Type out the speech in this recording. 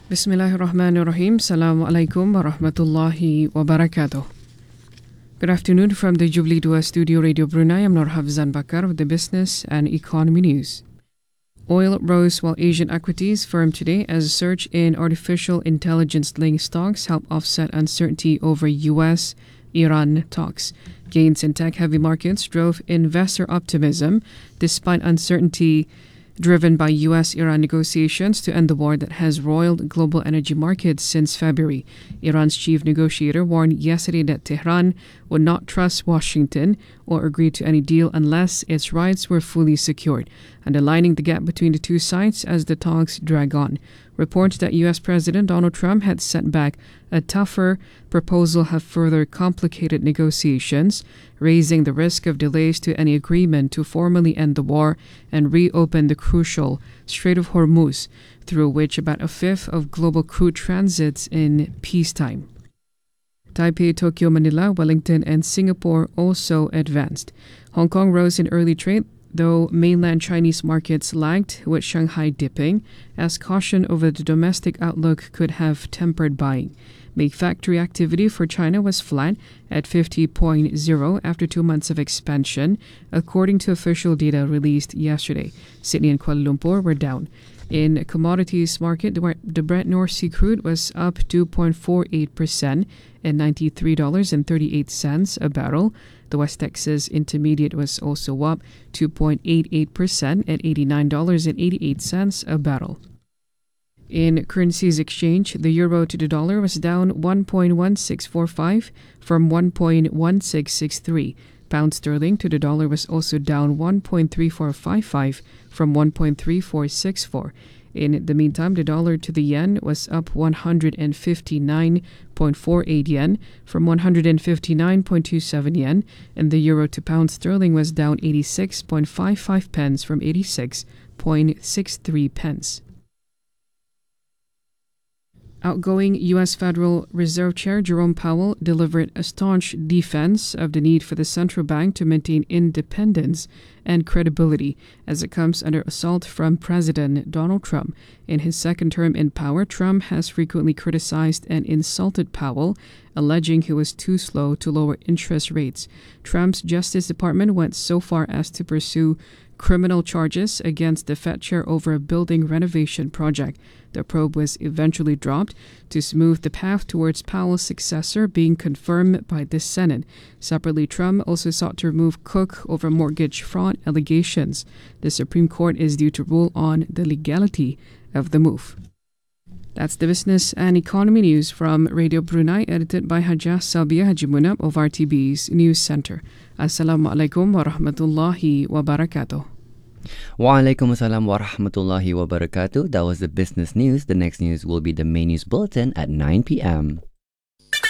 Bismillahirrahmanirrahim. Assalamu alaikum wa rahmatullahi wa barakatuh. Good afternoon from the Jubilee Dua Studio Radio Brunei. I'm Nur Hafzan Bakar with the business and economy news. Oil rose while Asian equities firmed today as a surge in artificial intelligence-linked stocks helped offset uncertainty over U.S.-Iran talks. Gains in tech-heavy markets drove investor optimism despite uncertainty driven by U.S.-Iran negotiations to end the war that has roiled global energy markets since February. Iran's chief negotiator warned yesterday that Tehran would not trust Washington or agree to any deal unless its rights were fully secured, underlining the gap between the two sides as the talks drag on. Reports that U.S. President Donald Trump had sent back a tougher proposal have further complicated negotiations, raising the risk of delays to any agreement to formally end the war and reopen the crucial Strait of Hormuz, through which about a fifth of global crude transits in peacetime. Taipei, Tokyo, Manila, Wellington, and Singapore also advanced. Hong Kong rose in early trade, though mainland Chinese markets lagged, with Shanghai dipping, as caution over the domestic outlook could have tempered buying. Make factory activity for China was flat at 50.0 after 2 months of expansion, according to official data released yesterday. Sydney and Kuala Lumpur were down. In commodities market, the Brent North Sea crude was up 2.48% at $93.38 a barrel. The West Texas Intermediate was also up 2.88% at $89.88 a barrel. In currencies exchange, the euro to the dollar was down 1.1645 from 1.1663. Pound sterling to the dollar was also down 1.3455 from 1.3464. In the meantime, the dollar to the yen was up 159.48 yen from 159.27 yen, and the euro to pound sterling was down 86.55 pence from 86.63 pence. Outgoing U.S. Federal Reserve Chair Jerome Powell delivered a staunch defense of the need for the central bank to maintain independence and credibility as it comes under assault from President Donald Trump. In his second term in power, Trump has frequently criticized and insulted Powell, alleging he was too slow to lower interest rates. Trump's Justice Department went so far as to pursue criminal charges against the Fed chair over a building renovation project. The probe was eventually dropped to smooth the path towards Powell's successor being confirmed by the Senate. Separately, Trump also sought to remove Cook over mortgage fraud allegations. The Supreme Court is due to rule on the legality of the move. That's the business and economy news from Radio Brunei, edited by Hajjah Sabia Haji Munab of RTB's News Center. Assalamu alaikum wa rahmatullahi wa barakatuh. Wa alaikum assalam wa rahmatullahi wa barakatuh. That was the business news. The next news will be the main news bulletin at 9 p.m.